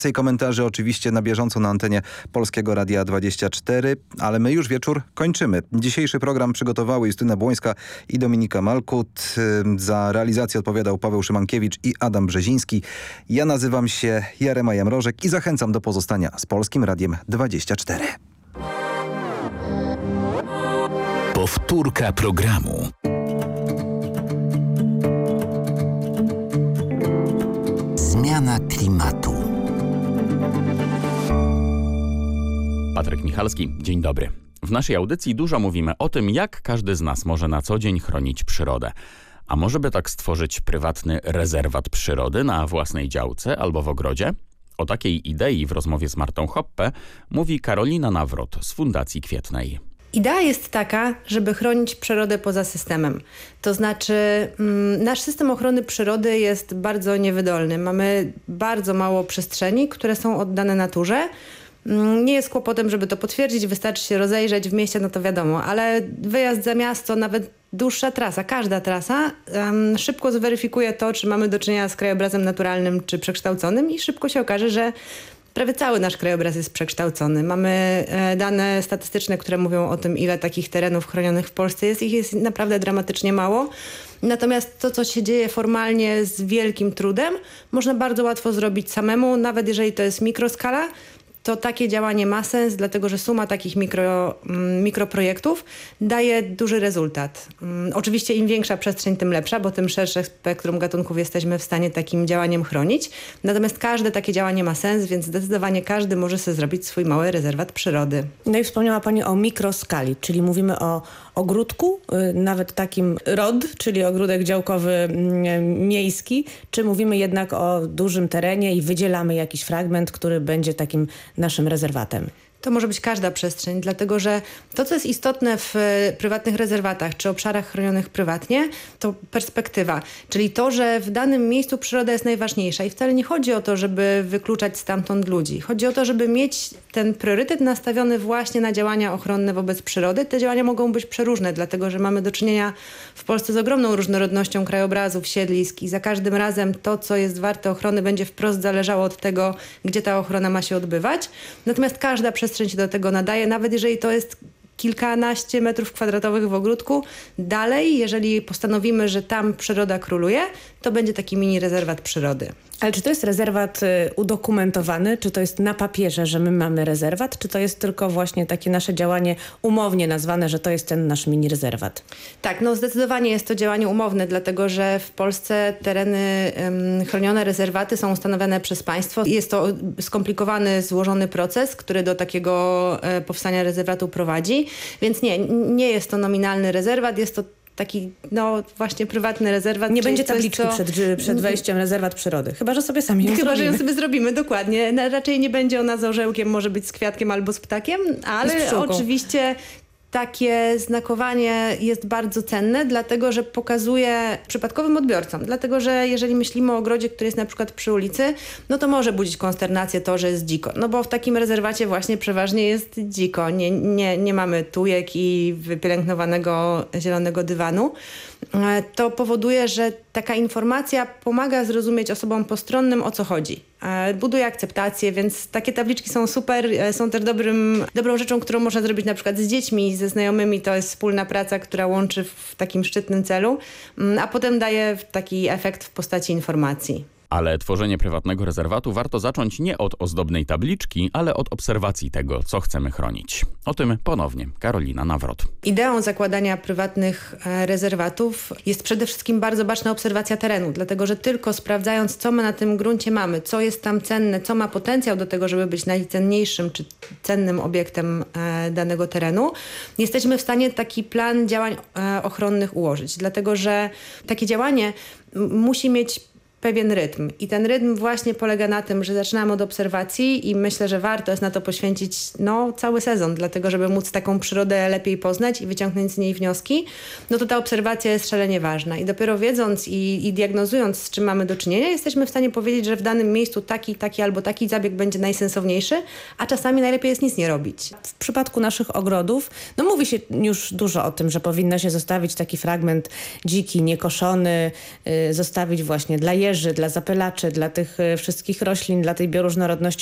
Więcej komentarzy oczywiście na bieżąco na antenie Polskiego Radia 24, ale my już wieczór kończymy. Dzisiejszy program przygotowały Justyna Błońska i Dominika Malkut. Za realizację odpowiadał Paweł Szymankiewicz i Adam Brzeziński. Ja nazywam się Jarema Jamrożek i zachęcam do pozostania z Polskim Radiem 24. Powtórka programu. Zmiana klimatu. Patryk Michalski, dzień dobry. W naszej audycji dużo mówimy o tym, jak każdy z nas może na co dzień chronić przyrodę. A może by tak stworzyć prywatny rezerwat przyrody na własnej działce albo w ogrodzie? O takiej idei w rozmowie z Martą Hoppe mówi Karolina Nawrot z Fundacji Kwietnej. Idea jest taka, żeby chronić przyrodę poza systemem. To znaczy nasz system ochrony przyrody jest bardzo niewydolny. Mamy bardzo mało przestrzeni, które są oddane naturze. Nie jest kłopotem, żeby to potwierdzić, wystarczy się rozejrzeć w mieście, no to wiadomo, ale wyjazd za miasto, nawet dłuższa trasa, każda trasa szybko zweryfikuje to, czy mamy do czynienia z krajobrazem naturalnym czy przekształconym i szybko się okaże, że prawie cały nasz krajobraz jest przekształcony. Mamy dane statystyczne, które mówią o tym, ile takich terenów chronionych w Polsce jest. Ich jest naprawdę dramatycznie mało. Natomiast to, co się dzieje formalnie z wielkim trudem, można bardzo łatwo zrobić samemu, nawet jeżeli to jest mikroskala. To takie działanie ma sens, dlatego że suma takich mikroprojektów daje duży rezultat. Oczywiście im większa przestrzeń, tym lepsza, bo tym szersze spektrum gatunków jesteśmy w stanie takim działaniem chronić. Natomiast każde takie działanie ma sens, więc zdecydowanie każdy może sobie zrobić swój mały rezerwat przyrody. No i wspomniała Pani o mikroskali, czyli mówimy o ogródku, nawet takim ROD, czyli ogródek działkowy miejski, czy mówimy jednak o dużym terenie i wydzielamy jakiś fragment, który będzie takim naszym rezerwatem? To może być każda przestrzeń, dlatego że to, co jest istotne w prywatnych rezerwatach czy obszarach chronionych prywatnie, to perspektywa. Czyli to, że w danym miejscu przyroda jest najważniejsza i wcale nie chodzi o to, żeby wykluczać stamtąd ludzi. Chodzi o to, żeby mieć ten priorytet nastawiony właśnie na działania ochronne wobec przyrody. Te działania mogą być przeróżne, dlatego że mamy do czynienia w Polsce z ogromną różnorodnością krajobrazów, siedlisk i za każdym razem to, co jest warte ochrony, będzie wprost zależało od tego, gdzie ta ochrona ma się odbywać. Natomiast każda przestrzeń się do tego nadaje, nawet jeżeli to jest kilkanaście metrów kwadratowych w ogródku. Dalej, jeżeli postanowimy, że tam przyroda króluje, to będzie taki mini rezerwat przyrody. Ale czy to jest rezerwat udokumentowany? Czy to jest na papierze, że my mamy rezerwat? Czy to jest tylko właśnie takie nasze działanie umownie nazwane, że to jest ten nasz mini rezerwat? Tak, no zdecydowanie jest to działanie umowne, dlatego że w Polsce tereny chronione, rezerwaty są ustanowione przez państwo. Jest to skomplikowany, złożony proces, który do takiego powstania rezerwatu prowadzi. Więc nie jest to nominalny rezerwat, jest to taki, no właśnie prywatny rezerwat. Nie będzie tabliczki przed wejściem rezerwat przyrody. Chyba, że sobie sami ją zrobimy. Że ją sobie zrobimy, dokładnie. Raczej nie będzie ona z orzełkiem, może być z kwiatkiem albo z ptakiem, ale oczywiście takie znakowanie jest bardzo cenne, dlatego że pokazuje przypadkowym odbiorcom. Dlatego, że jeżeli myślimy o ogrodzie, który jest na przykład przy ulicy, no to może budzić konsternację to, że jest dziko. No bo w takim rezerwacie właśnie przeważnie jest dziko. Nie mamy tujek i wypielęgnowanego zielonego dywanu. To powoduje, że taka informacja pomaga zrozumieć osobom postronnym, o co chodzi. Buduje akceptację, więc takie tabliczki są super, są też dobrą rzeczą, którą można zrobić na przykład z dziećmi, ze znajomymi. To jest wspólna praca, która łączy w takim szczytnym celu, a potem daje taki efekt w postaci informacji. Ale tworzenie prywatnego rezerwatu warto zacząć nie od ozdobnej tabliczki, ale od obserwacji tego, co chcemy chronić. O tym ponownie Karolina Nawrot. Ideą zakładania prywatnych rezerwatów jest przede wszystkim bardzo baczna obserwacja terenu, dlatego że tylko sprawdzając, co my na tym gruncie mamy, co jest tam cenne, co ma potencjał do tego, żeby być najcenniejszym czy cennym obiektem danego terenu, jesteśmy w stanie taki plan działań ochronnych ułożyć. Dlatego że takie działanie musi mieć pewien rytm. I ten rytm właśnie polega na tym, że zaczynamy od obserwacji i myślę, że warto jest na to poświęcić cały sezon, dlatego żeby móc taką przyrodę lepiej poznać i wyciągnąć z niej wnioski, no to ta obserwacja jest szalenie ważna. I dopiero wiedząc i diagnozując, z czym mamy do czynienia, jesteśmy w stanie powiedzieć, że w danym miejscu taki albo taki zabieg będzie najsensowniejszy, a czasami najlepiej jest nic nie robić. W przypadku naszych ogrodów, mówi się już dużo o tym, że powinno się zostawić taki fragment dziki, niekoszony, zostawić właśnie dla jeży, wieży, dla zapylaczy, dla tych wszystkich roślin, dla tej bioróżnorodności